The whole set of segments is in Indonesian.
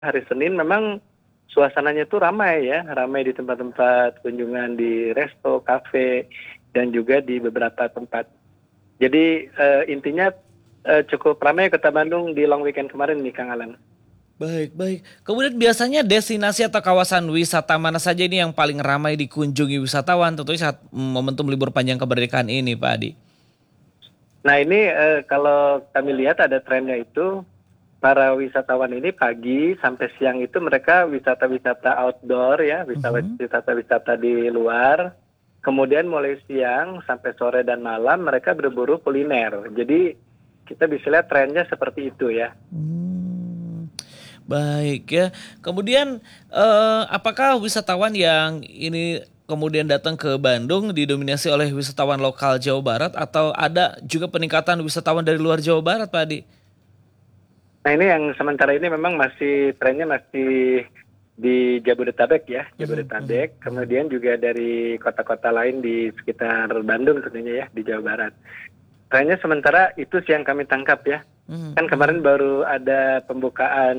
hari Senin memang suasananya tuh ramai ya, ramai di tempat-tempat kunjungan di resto, kafe, dan juga di beberapa tempat. Jadi intinya cukup ramai Kota Bandung di long weekend kemarin nih Kang Alan. Baik, baik. Kemudian biasanya destinasi atau kawasan wisata mana saja ini yang paling ramai dikunjungi wisatawan tentunya saat momentum libur panjang kemerdekaan ini, Pak Adi? Nah ini kalau kami lihat ada trennya itu, para wisatawan ini pagi sampai siang itu mereka wisata-wisata outdoor ya, Mhm. wisata-wisata di luar. Kemudian mulai siang sampai sore dan malam mereka berburu kuliner. Jadi kita bisa lihat trennya seperti itu ya. Hmm, baik ya. Kemudian apakah wisatawan yang ini kemudian datang ke Bandung didominasi oleh wisatawan lokal Jawa Barat atau ada juga peningkatan wisatawan dari luar Jawa Barat, Pak Adi? Nah ini yang sementara ini memang masih trennya masih di Jabodetabek ya, Mhm, mhm, Jabodetabek. mhm, Kemudian juga dari kota-kota lain di sekitar Bandung tentunya ya, di Jawa Barat. Trennya sementara itu sih yang kami tangkap ya. mhm, Kan kemarin mhm. baru ada pembukaan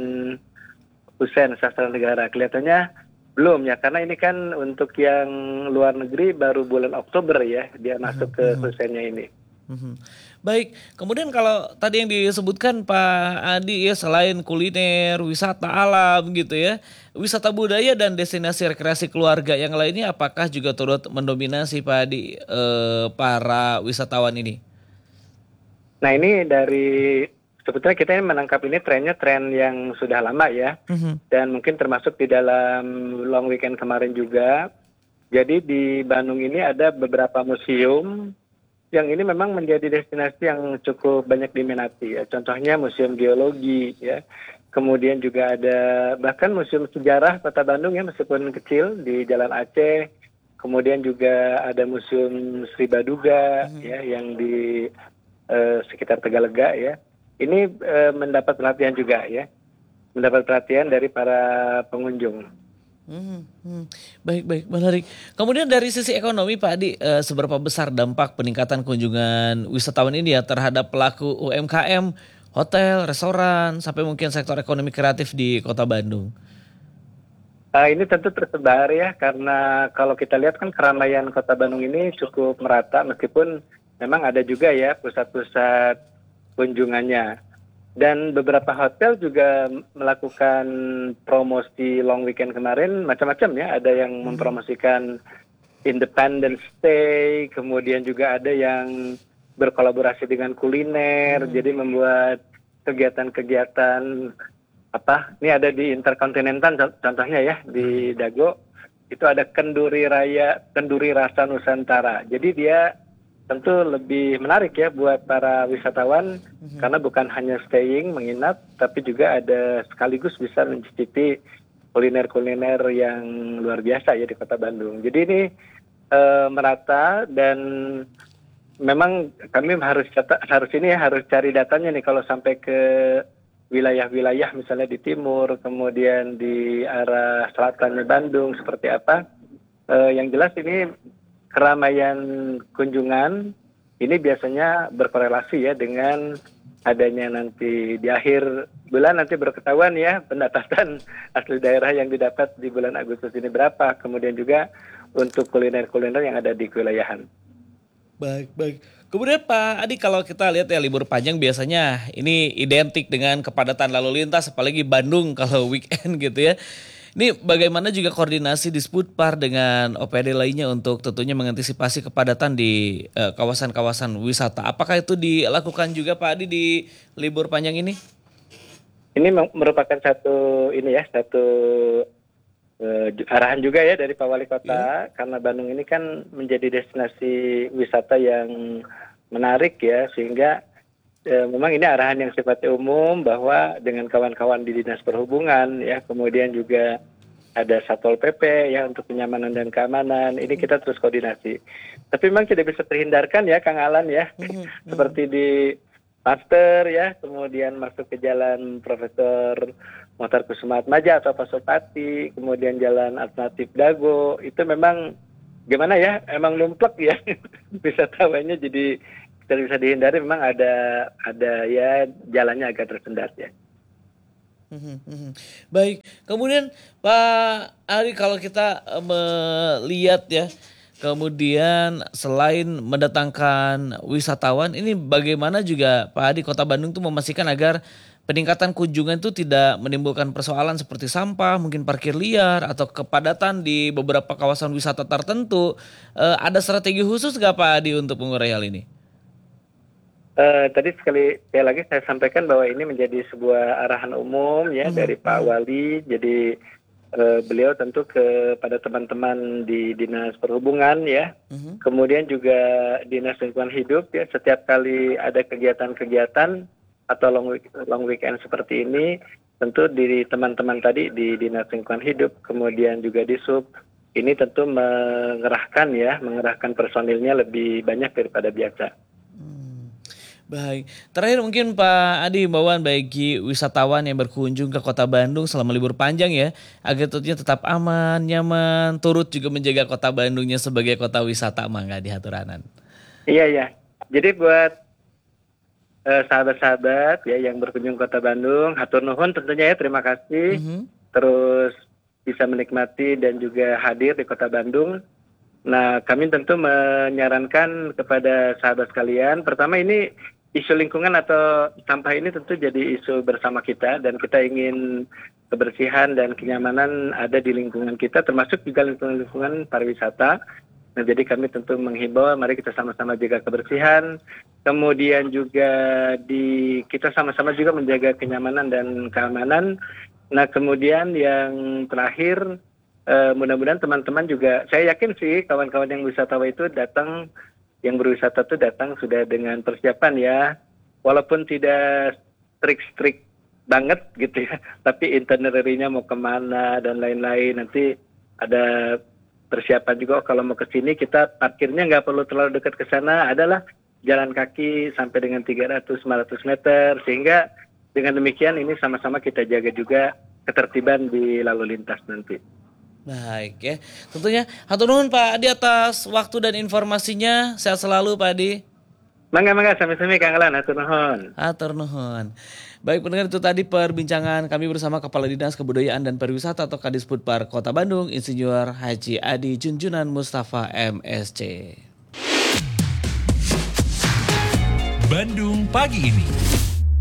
Hussein Sastra Negara. Kelihatannya belum ya, karena ini kan untuk yang luar negeri baru bulan Oktober ya, dia masuk Mhm, ke mhm, Husseinnya ini. mhm. Baik, kemudian kalau tadi yang disebutkan Pak Adi ya selain kuliner, wisata alam gitu ya, wisata budaya dan destinasi rekreasi keluarga yang lainnya apakah juga turut mendominasi Pak Adi para wisatawan ini? Nah ini dari sebetulnya kita ini menangkap ini trennya tren yang sudah lama ya, Mhm, dan mungkin termasuk di dalam long weekend kemarin juga. Jadi di Bandung ini ada beberapa museum yang ini memang menjadi destinasi yang cukup banyak diminati ya. Contohnya Museum Geologi ya. Kemudian juga ada bahkan Museum Sejarah Kota Bandung ya meskipun kecil di Jalan Aceh. Kemudian juga ada Museum Sri Baduga mhm, ya yang di sekitar Tegalega ya. Ini mendapat perhatian juga ya. Mendapat perhatian dari para pengunjung. mhm, mhm. Baik, baik, menarik. Kemudian dari sisi ekonomi Pak Adi, seberapa besar dampak peningkatan kunjungan wisatawan ini ya terhadap pelaku UMKM, hotel, restoran, sampai mungkin sektor ekonomi kreatif di Kota Bandung? Ini tentu tersebar ya, karena kalau kita lihat kan keramaian Kota Bandung ini cukup merata, meskipun memang ada juga ya pusat-pusat kunjungannya. Dan beberapa hotel juga melakukan promosi long weekend kemarin macam-macam ya. Ada yang Mhm, mempromosikan Independence Day, kemudian juga ada yang berkolaborasi dengan kuliner, mhm, jadi membuat kegiatan-kegiatan apa? Ini ada di Intercontinental contohnya ya mhm, di Dago itu ada Kenduri Raya, Kenduri Rasa Nusantara. Jadi dia tentu lebih menarik ya buat para wisatawan mhm. karena bukan hanya staying menginap tapi juga ada sekaligus bisa mencicipi kuliner-kuliner yang luar biasa ya di Kota Bandung. Jadi ini merata dan memang kami harus ini ya harus cari datanya nih kalau sampai ke wilayah-wilayah misalnya di timur, kemudian di arah selatan Bandung seperti apa. Yang jelas ini keramaian kunjungan ini biasanya berkorelasi ya dengan adanya nanti di akhir bulan nanti berketahuan ya pendapatan asli daerah yang didapat di bulan Agustus ini berapa. Kemudian juga untuk kuliner-kuliner yang ada di kewilayahan. Baik, baik. Kemudian Pak Adi kalau kita lihat ya libur panjang biasanya ini identik dengan kepadatan lalu lintas apalagi Bandung kalau weekend gitu ya. Ini bagaimana juga koordinasi Disputpar dengan OPD lainnya untuk tentunya mengantisipasi kepadatan di kawasan-kawasan wisata. Apakah itu dilakukan juga Pak Adi di libur panjang ini? Ini merupakan satu ini ya satu arahan juga ya dari Pak Wali Ya. Kota karena Bandung ini kan menjadi destinasi wisata yang menarik ya sehingga memang ini arahan yang sifatnya umum bahwa dengan kawan-kawan di Dinas Perhubungan ya kemudian juga ada Satpol PP ya untuk kenyamanan dan keamanan ini kita terus koordinasi. Tapi memang tidak bisa terhindarkan ya Kang Alan ya Mhm, mhm. seperti di Master ya, kemudian masuk ke Jalan Profesor Mokhtar Kusumaatmadja atau Pasopati, kemudian Jalan Alternatif Dago, itu memang gimana ya, emang numplek ya wisatawannya jadi tidak bisa dihindari memang ada ya jalannya agak tersendat ya. Baik, kemudian Pak Ari kalau kita melihat ya, kemudian selain mendatangkan wisatawan, ini bagaimana juga Pak Adi Kota Bandung tuh memastikan agar peningkatan kunjungan itu tidak menimbulkan persoalan seperti sampah, mungkin parkir liar atau kepadatan di beberapa kawasan wisata tertentu. Ada strategi khusus nggak Pak Adi untuk mengurai hal ini? Tadi sekali lagi saya sampaikan bahwa ini menjadi sebuah arahan umum ya dari Pak Wali. Jadi beliau tentu kepada teman-teman di Dinas Perhubungan ya. Kemudian juga Dinas Lingkungan Hidup ya, setiap kali ada kegiatan-kegiatan atau long weekend seperti ini, tentu di teman-teman tadi di Dinas Lingkungan Hidup, kemudian juga di Sub, ini tentu mengerahkan personilnya lebih banyak daripada biasa. Baik, terakhir mungkin Pak Adi himbauan bagi wisatawan yang berkunjung ke Kota Bandung selama libur panjang ya, agar tentunya tetap aman, nyaman, turut juga menjaga Kota Bandungnya sebagai kota wisata mangga di Haturanan. Iya ya, jadi buat sahabat-sahabat ya yang berkunjung Kota Bandung, hatur nuhun tentunya ya, terima kasih. Terus bisa menikmati dan juga hadir di Kota Bandung. Nah, kami tentu menyarankan kepada sahabat sekalian, pertama ini isu lingkungan atau sampah ini tentu jadi isu bersama kita, dan kita ingin kebersihan dan kenyamanan ada di lingkungan kita, termasuk juga lingkungan pariwisata. Nah, jadi kami tentu menghimbau mari kita sama-sama jaga kebersihan, kemudian juga kita sama-sama juga menjaga kenyamanan dan keamanan. Nah, kemudian yang terakhir, mudah-mudahan teman-teman juga, saya yakin sih kawan-kawan yang wisatawan itu datang, yang berwisata itu datang sudah dengan persiapan ya, walaupun tidak strict banget gitu ya, tapi itinerary-nya mau kemana dan lain-lain, nanti ada persiapan juga. Kalau mau ke sini kita parkirnya nggak perlu terlalu dekat ke sana, adalah jalan kaki sampai dengan 300-500 meter, sehingga dengan demikian ini sama-sama kita jaga juga ketertiban di lalu lintas nanti. Baik ya, tentunya hatur nuhun Pak Adi atas waktu dan informasinya. Sehat selalu Pak Adi. Mangga sami-sami Kang Alan, hatur nuhun. Hatur nuhun. Baik pendengar, itu tadi perbincangan kami bersama Kepala Dinas Kebudayaan dan Pariwisata atau Kadispudpar Kota Bandung, Insinyur Haji Adi Junjunan Mustafa MSC. Bandung pagi ini.